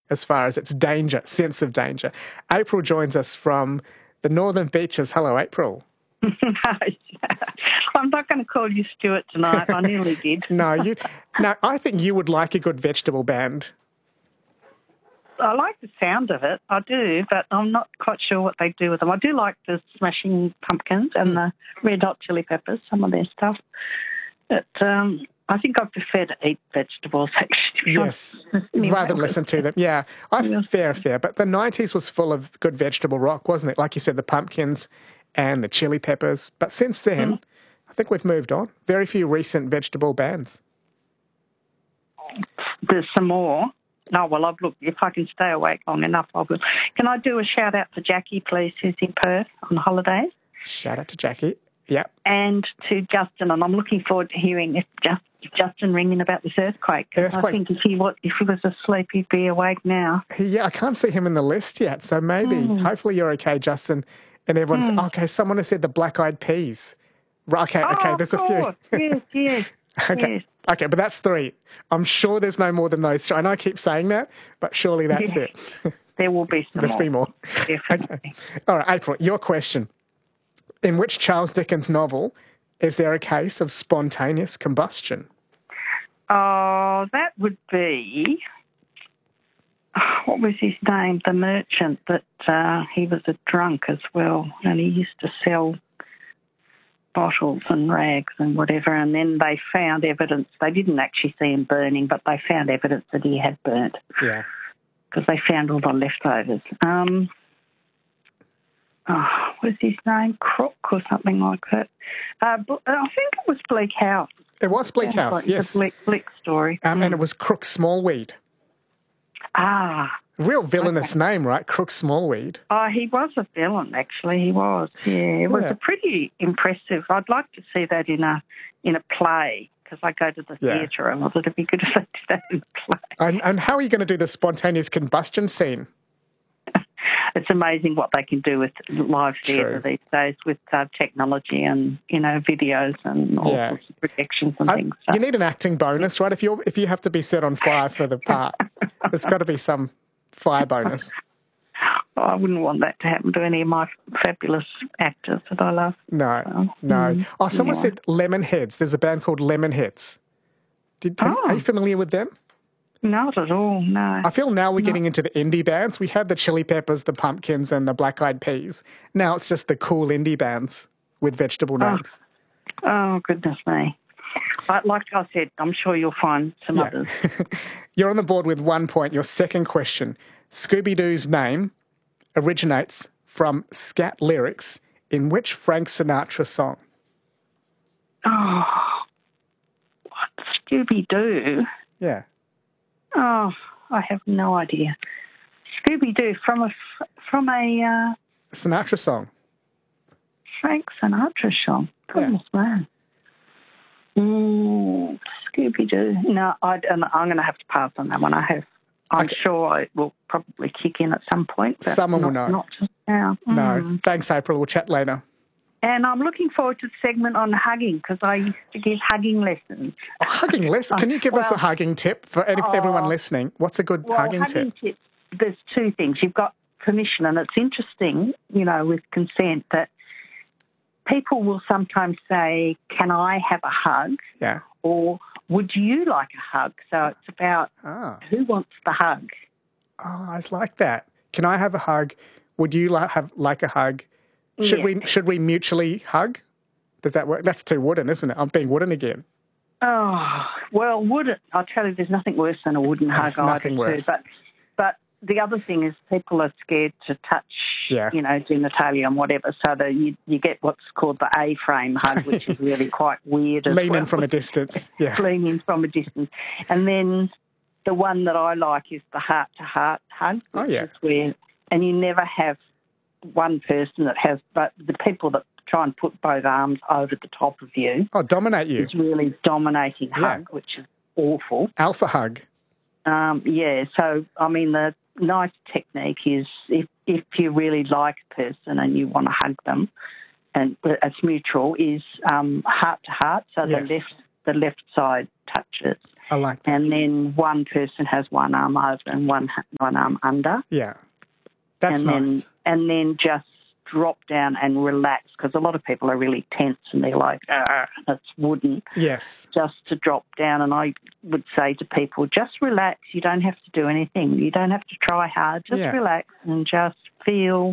as far as its danger, sense of danger. April joins us from the Northern Beaches. Hello, April. I'm not going to call you Stuart tonight. I nearly did. No, I think you would like a good vegetable band. I like the sound of it. I do, but I'm not quite sure what they do with them. I do like the Smashing Pumpkins and the Red Hot Chili Peppers, some of their stuff. But I think I prefer to eat vegetables, actually. Yes, rather than listen to them. Yeah, fair. But the 90s was full of good vegetable rock, wasn't it? Like you said, the Pumpkins and the Chili Peppers. But since then, I think we've moved on. Very few recent vegetable bands. There's some more. Oh, well, I've looked. If I can stay awake long enough, I will. Can I do a shout-out to Jackie, please, who's in Perth on holidays? Shout out to Jackie. Yep. And to Justin, and I'm looking forward to hearing if Justin ringing about this earthquake. I think if he was asleep, he'd be awake now. Yeah, I can't see him in the list yet, so maybe. Hopefully you're okay, Justin. And everyone's, okay, someone has said the Black Eyed Peas. Okay, there's a few. Yes. Okay. Yes. Okay, but that's 3. I'm sure there's no more than those 3. I know I keep saying that, but surely that's it. There will be some more. There's 3 more. Definitely. Okay. All right, April, your question. In which Charles Dickens novel is there a case of spontaneous combustion? Oh, that would be... What was his name? The merchant that he was a drunk as well, and he used to sell bottles and rags and whatever, and then they found evidence. They didn't actually see him burning, but they found evidence that he had burnt. Yeah. Because they found all the leftovers. What's his name? Crook or something like that. I think it was Bleak House. It was Bleak House, like yes. The Bleak story. And it was Crook Smallweed. Real villainous name, right? Crook Smallweed. Oh, he was a villain, actually. He was. Yeah, it was a pretty impressive. I'd like to see that in a play, because I go to the theatre a lot. It'd be good if they did that in a play. And how are you going to do the spontaneous combustion scene? It's amazing what they can do with live theatre these days with technology and, videos and all sorts of projections and things. So. You need an acting bonus, right? If you have to be set on fire for the part, there's got to be some fire bonus. Oh, I wouldn't want that to happen to any of my fabulous actors that I love. No. Oh, someone said Lemonheads. There's a band called Lemonheads. Are you familiar with them? Not at all, no. I feel now we're getting into the indie bands. We had the Chili Peppers, the Pumpkins, and the Black Eyed Peas. Now it's just the cool indie bands with vegetable names. Oh, goodness me. Like I said, I'm sure you'll find some others. You're on the board with 1 point. Your second question. Scooby-Doo's name originates from scat lyrics in which Frank Sinatra song? Oh, what? Scooby-Doo? Yeah. Oh, I have no idea. Scooby-Doo from a Sinatra song. Frank Sinatra song. Goodness man. Scooby-Doo. No, I'm going to have to pass on that one. I'm sure it will probably kick in at some point. But someone will know. Not just now. No. Thanks, April. We'll chat later. And I'm looking forward to the segment on hugging, because I used to give hugging lessons. Oh, hugging lessons? Can you give us a hugging tip for everyone listening? What's a good hugging tip? There's 2 things. You've got permission, and it's interesting, with consent, that people will sometimes say, can I have a hug? Yeah. Or would you like a hug? So it's about who wants the hug. Oh, I like that. Can I have a hug? Would you like a hug? Should we mutually hug? Does that work? That's too wooden, isn't it? I'm being wooden again. Oh, well, wooden. I'll tell you, there's nothing worse than a wooden hug. There's nothing worse. But the other thing is people are scared to touch, genitalia and whatever, so that you get what's called the A-frame hug, which is really quite weird. Lean in from a distance. Yeah. Lean in from a distance. And then the one that I like is the heart-to-heart hug. Oh, yeah. And you never have one person that has, but the people that try and put both arms over the top of you. Oh, dominate you. It's really dominating hug, which is awful. Alpha hug. So, I mean, the nice technique is if you really like a person and you want to hug them, and it's mutual, is heart to heart. So the left the left side touches. I like that. And then one person has one arm over and one arm under. Yeah. That's nice. And then just drop down and relax, because a lot of people are really tense and they're like, it's wooden. Yes. Just to drop down. And I would say to people, just relax. You don't have to do anything. You don't have to try hard. Just relax and just feel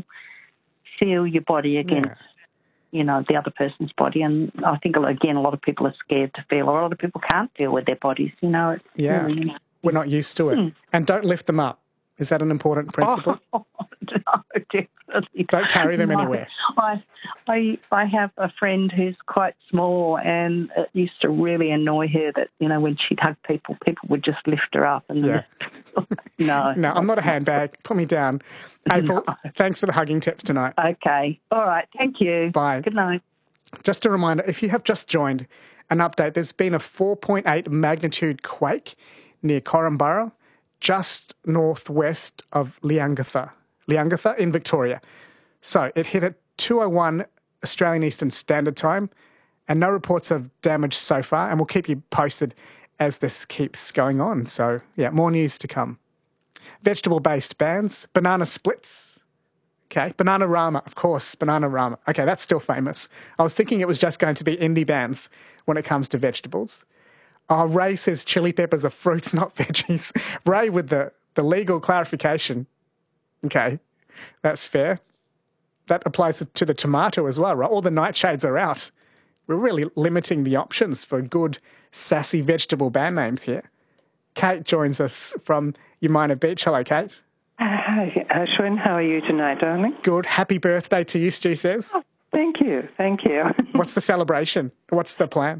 your body against, the other person's body. And I think, again, a lot of people are scared to feel, or a lot of people can't feel with their bodies, It's really, we're not used to it. And don't lift them up. Is that an important principle? No, definitely. Don't carry them anywhere. I have a friend who's quite small, and it used to really annoy her that, when she'd hug people would just lift her up. And No, I'm not a handbag. Put me down. April, thanks for the hugging tips tonight. Okay. All right. Thank you. Bye. Good night. Just a reminder, if you have just joined, an update, there's been a 4.8 magnitude quake near Korumburra, just northwest of Leongatha in Victoria. So it hit at 2:01 Australian Eastern Standard Time, and no reports of damage so far, and we'll keep you posted as this keeps going on. So, more news to come. Vegetable-based bands, Banana Splits. Okay, Bananarama, of course, Bananarama. Okay, that's still famous. I was thinking it was just going to be indie bands when it comes to vegetables. Ray says chili peppers are fruits, not veggies. Ray with the legal clarification. Okay, that's fair. That applies to the tomato as well, right? All the nightshades are out. We're really limiting the options for good, sassy vegetable band names here. Kate joins us from Umina Beach. Hello, Kate. Hi, Ashwin. How are you tonight, darling? Good. Happy birthday to you, Stu says. Oh, thank you. What's the celebration? What's the plan?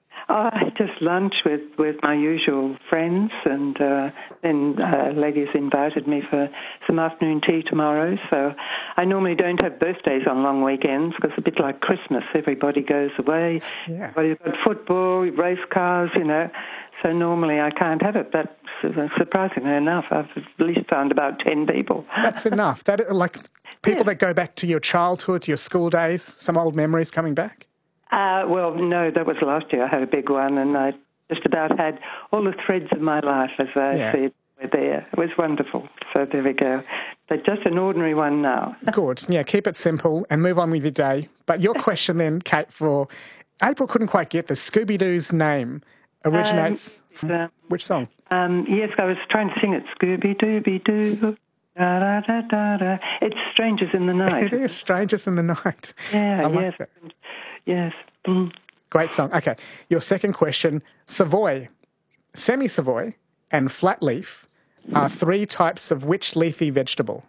Just lunch with my usual friends, and then ladies invited me for some afternoon tea tomorrow. So I normally don't have birthdays on long weekends because it's a bit like Christmas. Everybody goes away. Yeah. Everybody's got football, race cars, So normally I can't have it, but surprisingly enough, I've at least found about 10 people. That's enough. People that go back to your childhood, to your school days, some old memories coming back? Well, no, that was last year. I had a big one, and I just about had all the threads of my life, as I said, were there. It was wonderful. So there we go. But just an ordinary one now. Good. Yeah, keep it simple and move on with your day. But your question then, Kate, for April couldn't quite get the Scooby-Doo's name originates from which song? Yes, I was trying to sing it. Scooby-Dooby-Doo. Da, da, da, da, da. It's Strangers in the Night. It is Strangers in the Night. Yeah, I like that. Yes. Great song. Okay, your second question, Savoy, semi-Savoy and flat leaf are three types of which leafy vegetable?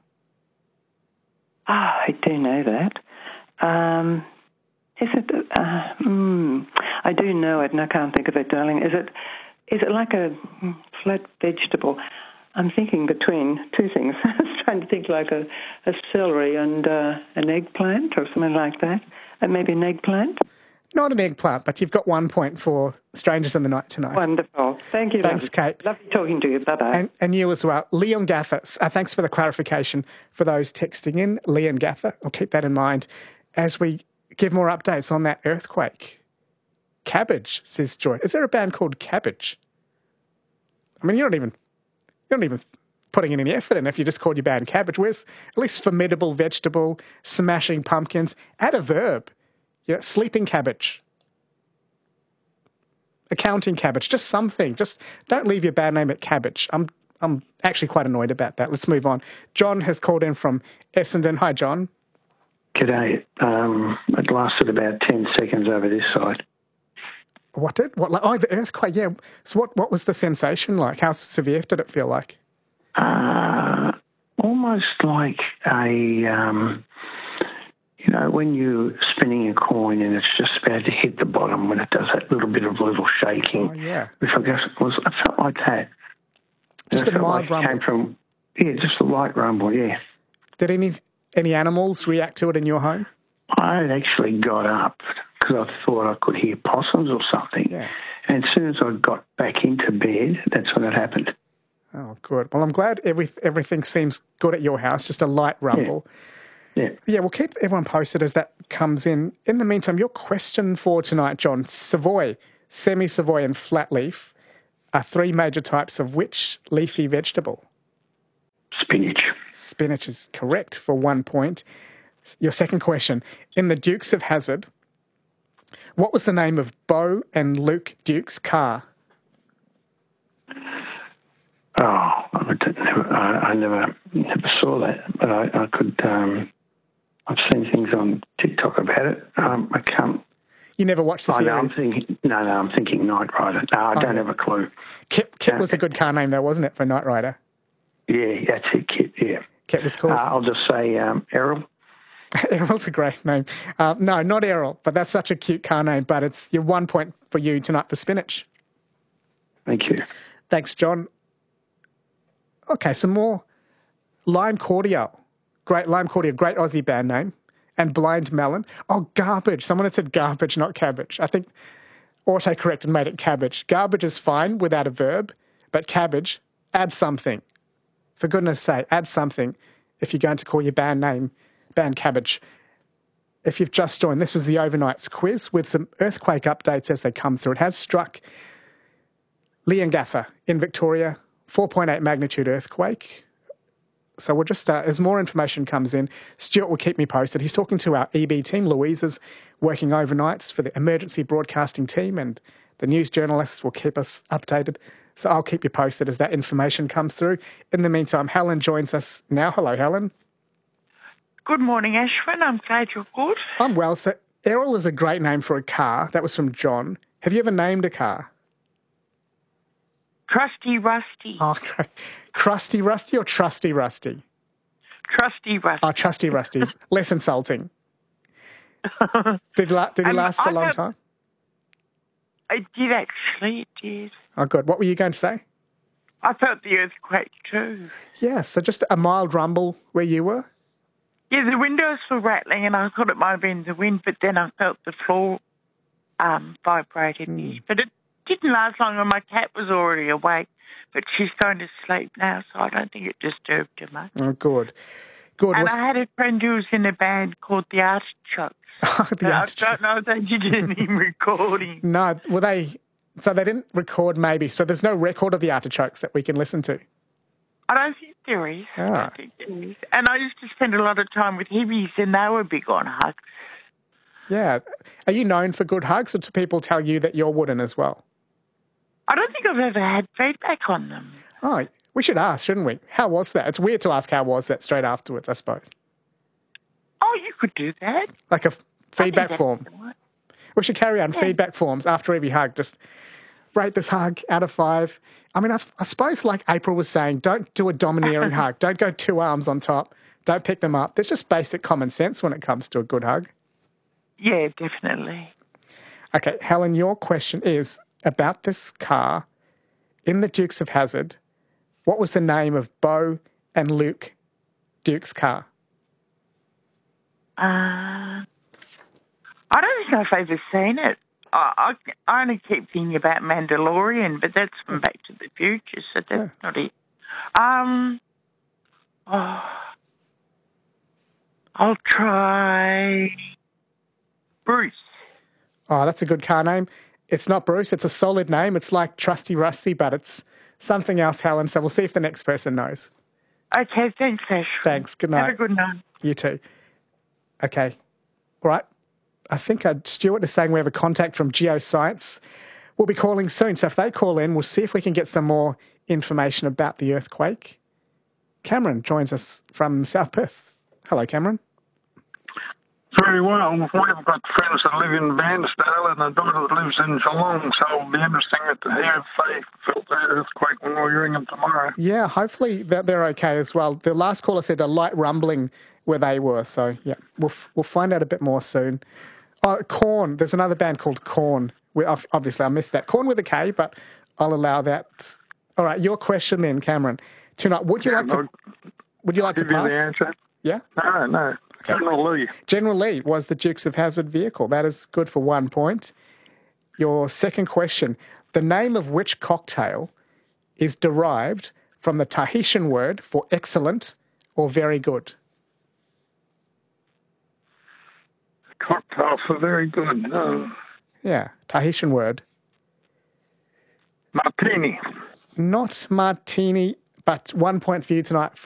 I do know that. Is it, I do know it and I can't think of it, darling. Is it like a flat vegetable? I'm thinking between two things. I was trying to think like a celery and an eggplant or something like that. And maybe an eggplant? Not an eggplant, but you've got 1 point for Strangers in the Night tonight. Wonderful. Thank you. Thanks, Kate. Lovely talking to you. Bye-bye. And you as well. Leon Gather, thanks for the clarification for those texting in. Leon Gather, I'll keep that in mind as we give more updates on that earthquake. Cabbage, says Joy. Is there a band called Cabbage? I mean, you're not even putting in any effort in if you just called your band Cabbage. Where's at least formidable vegetable, smashing pumpkins? Add a verb. Sleeping cabbage. Accounting cabbage. Just something. Just don't leave your band name at Cabbage. I'm actually quite annoyed about that. Let's move on. John has called in from Essendon. Hi, John. G'day. It lasted about 10 seconds over this side. What did? The earthquake, yeah. So what was the sensation like? How severe did it feel like? Almost like when you're spinning a coin and it's just about to hit the bottom when it does that little shaking. Oh, yeah. Which I guess I felt like that. Just a mild rumble. Came from, just a light rumble, yeah. Did any animals react to it in your home? I actually got up because I thought I could hear possums or something. Yeah. And as soon as I got back into bed, that's when it happened. Oh, good. Well, I'm glad everything seems good at your house, just a light rumble. Yeah. Yeah, we'll keep everyone posted as that comes in. In the meantime, your question for tonight, John, Savoy, semi-Savoy and flat leaf are three major types of which leafy vegetable? Spinach. Spinach is correct for 1 point. Your second question. In the Dukes of Hazzard, what was the name of Beau and Luke Duke's car? Oh, I never saw that, but I could. I've seen things on TikTok about it. I can't. You never watched the series? I'm thinking Knight Rider. No, I don't have a clue. Kit was a good car name, though, wasn't it, for Knight Rider? Yeah, that's it, Kit. Yeah, Kit was cool. I'll just say Errol. Errol's a great name. No, not Errol, but that's such a cute car name. But it's your 1 point for you tonight for spinach. Thank you. Thanks, John. Okay, some more. Lime Cordial. Great Lime Cordial, great Aussie band name. And Blind Melon. Oh, garbage. Someone had said garbage, not cabbage. I think autocorrect and made it cabbage. Garbage is fine without a verb, but cabbage, add something. For goodness sake, add something if you're going to call your band name Band Cabbage. If you've just joined, this is the Overnights quiz with some earthquake updates as they come through. It has struck Leongatha in Victoria, 4.8 magnitude earthquake. So we'll just start. As more information comes in, Stuart will keep me posted. He's talking to our EB team. Louise is working overnights for the emergency broadcasting team, and the news journalists will keep us updated. So I'll keep you posted as that information comes through. In the meantime, Helen joins us now. Hello, Helen. Good morning, Ashwin. I'm glad you're good. I'm well. So Errol is a great name for a car. That was from John. Have you ever named a car? Trusty Rusty. Oh, great. Crusty Rusty or Trusty Rusty? Trusty Rusty. Oh, Trusty Rusty. Less insulting. Did he last a long time? It did, actually. It did. Oh, good. What were you going to say? I felt the earthquake too. Yeah, so just a mild rumble where you were? Yeah, the windows were rattling and I thought it might have been the wind, but then I felt the floor vibrated. But it didn't last long and my cat was already awake, but she's going to sleep now, so I don't think it disturbed her much. Oh, good. Good. And I had a friend who was in a band called The Artichokes. Oh, I don't know if they did any recording. No, were they... So they didn't record maybe, so there's no record of The Artichokes that we can listen to? I don't think there is. Oh. I don't think there is. And I used to spend a lot of time with hippies and they were big on hugs. Yeah. Are you known for good hugs, or do people tell you that you're wooden as well? I don't think I've ever had feedback on them. Oh, we should ask, shouldn't we? How was that? It's weird to ask how was that straight afterwards, I suppose. Oh, you could do that. Like a feedback form. Right. We should carry on feedback forms after every hug. Just rate this hug out of 5. I mean, I suppose like April was saying, don't do a domineering hug. Don't go 2 arms on top. Don't pick them up. There's just basic common sense when it comes to a good hug. Yeah, definitely. Okay, Helen, your question is about this car in the Dukes of Hazzard. What was the name of Beau and Luke Duke's car? I don't think I've ever seen it. I only keep thinking about Mandalorian, but that's from Back to the Future, so that's not it. I'll try Bruce. Oh, that's a good car name. It's not Bruce. It's a solid name. It's like Trusty Rusty, but it's something else, Helen. So we'll see if the next person knows. Okay, thanks, Ash. Thanks. Good night. Have a good night. You too. Okay. All right. I think Stuart is saying we have a contact from Geoscience. We'll be calling soon. So if they call in, we'll see if we can get some more information about the earthquake. Cameron joins us from South Perth. Hello, Cameron. Very well. We've got friends that live in Bairnsdale and a daughter that lives in Geelong, so it'll be interesting to hear if they felt the earthquake when we ring them tomorrow. Yeah, hopefully they're okay as well. The last caller said a light rumbling where they were, so yeah, we'll find out a bit more soon. Oh, Korn. There's another band called Korn. Obviously, I missed that. Korn with a K, but I'll allow that. All right, your question then, Cameron. Tonight, would you like to pass? Give you the answer. Yeah? No. Okay. General Lee. General Lee was the Dukes of Hazzard vehicle. That is good for 1 point. Your second question. The name of which cocktail is derived from the Tahitian word for excellent or very good? Cocktail for very good. Yeah, Tahitian word. Martini. Not martini, but 1 point for you tonight